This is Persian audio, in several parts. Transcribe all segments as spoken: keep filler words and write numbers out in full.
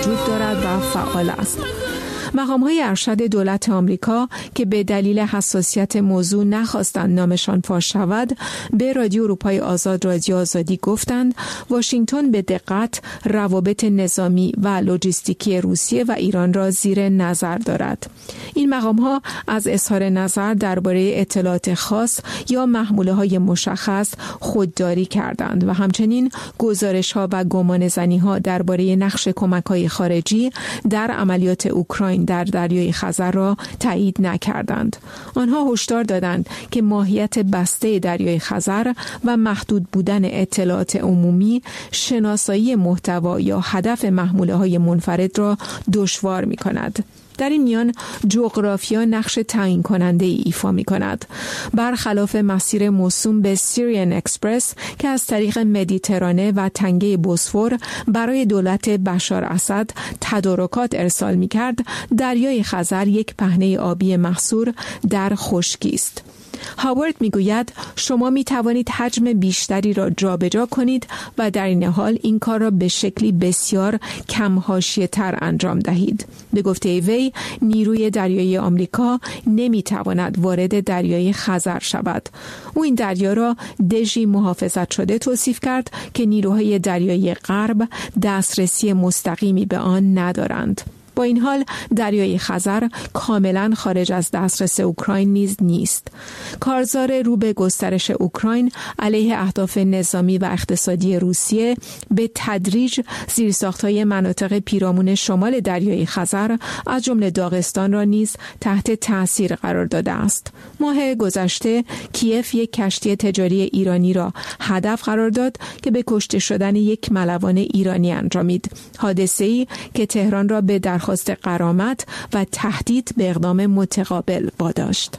وجود دارد و فعال است. مقام‌های ارشد دولت آمریکا که به دلیل حساسیت موضوع نخواستند نامشان فاش شود، به رادیو اروپای آزاد رادیو آزادی گفتند واشنگتن به دقت روابط نظامی و لوجستیکی روسیه و ایران را زیر نظر دارد. این مقام‌ها از اظهار نظر درباره اطلاعات خاص یا محموله‌های مشخص خودداری کردند و همچنین گزارش‌ها و گمانه‌زنی‌ها درباره نقش کمک‌های خارجی در عملیات اوکراین در دریای خزر را تایید نکردند. آنها هشدار دادند که ماهیت بسته دریای خزر و محدود بودن اطلاعات عمومی شناسایی محتوا یا هدف محموله‌های منفرد را دشوار می‌کند. در این میان جغرافیا نقش تعیین کننده ای ایفا می کند. برخلاف مسیر موسوم به سیریان اکسپرس که از طریق مدیترانه و تنگه بوسفور برای دولت بشار اسد تدارکات ارسال می کرد، دریای خزر یک پهنه آبی محصور در خشکی است. هاوارد میگوید شما می توانید حجم بیشتری را جابجا کنید و در این حال این کار را به شکلی بسیار کم حاشیه تر انجام دهید. به گفته وی نیروی دریایی آمریکا نمی تواند وارد دریای خزر شود. او این دریا را دژی محافظت شده توصیف کرد که نیروهای دریایی غرب دسترسی مستقیمی به آن ندارند. با این حال دریای خزر کاملا خارج از دسترس اوکراین نیز نیست. کارزار رو به گسترش اوکراین علیه اهداف نظامی و اقتصادی روسیه به تدریج زیرساخت‌های مناطق پیرامون شمال دریای خزر از جمله داغستان را نیز تحت تأثیر قرار داده است. ماه گذشته کیف یک کشتی تجاری ایرانی را هدف قرار داد که به کشته شدن یک ملوان ایرانی انجامید. حادثه‌ای که تهران را به در خواست غرامت و تهدید به اقدام متقابل واداشت.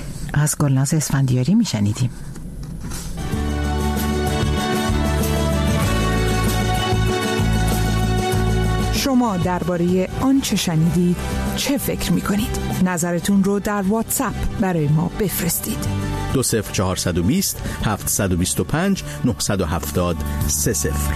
از گلناز اسفندیاری میشنیدیم. شما درباره آنچه شنیدید چه فکر میکنید؟ نظرتون رو در واتساپ برای ما بفرستید. دو صفر چهارصد و بیست هفتصد و بیست و پنج نهصد و هفتاد سه صفر.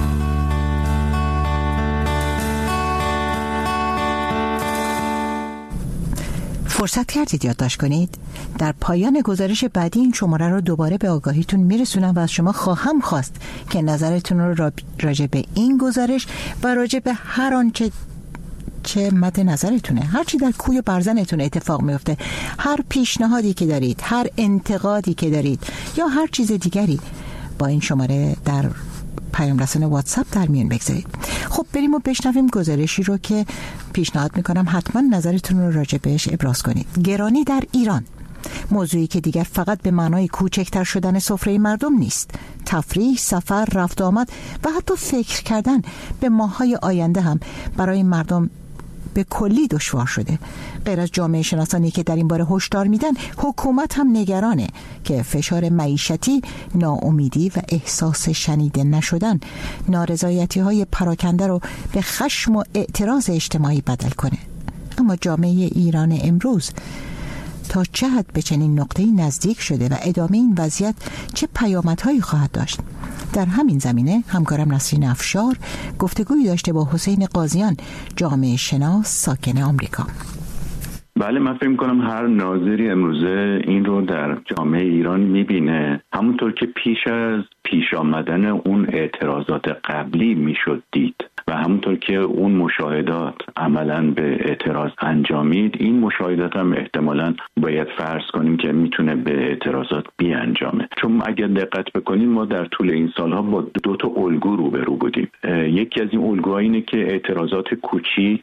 فرصت کردید یادداشت کنید؟ در پایان گزارش بعدی این شماره رو دوباره به آگاهیتون میرسونم و از شما خواهم خواست که نظرتون رو راجع به این گزارش و راجع به هر آنچه چه مد نظرتونه، هر چی در کوی و برزنتون اتفاق میفته، هر پیشنهادی که دارید، هر انتقادی که دارید یا هر چیز دیگری با این شماره در پیام رسان واتساپ در میون بگذارید. خب بریم و بشنویم گزارشی رو که پیشنهاد میکنم حتما نظرتون رو راجع بهش ابراز کنید. گرانی در ایران، موضوعی که دیگر فقط به معنای کوچکتر شدن سفره مردم نیست. تفریح، سفر، رفت آمد و حتی فکر کردن به ماه‌های آینده هم برای مردم به کلی دشوار شده. غیر از جامعه شناسانی که در این باره هشدار میدن، حکومت هم نگرانه که فشار معیشتی، ناامیدی و احساس شنیده نشدن نارضایتی های پراکنده رو به خشم و اعتراض اجتماعی بدل کنه. اما جامعه ایران امروز تا چه حد به چنین نقطه‌ای نزدیک شده و ادامه این وضعیت چه پیامدهایی خواهد داشت؟ در همین زمینه همکارم نسرین افشار گفتگویی داشته با حسین قاضیان، جامعه شناس ساکن آمریکا. بله، من فکر می‌کنم هر ناظری امروزه این رو در جامعه ایران می‌بینه، همونطور که پیش از پیش آمدن اون اعتراضات قبلی میشد دید و همونطور که اون مشاهدات عملاً به اعتراض انجامید، این مشاهدات هم احتمالاً باید فرض کنیم که میتونه به اعتراضات بیانجامه. چون اگر دقت بکنیم ما در طول این سالها با دو تا الگو روبرو بودیم. یکی از این الگوها اینه که اعتراضات کوچیک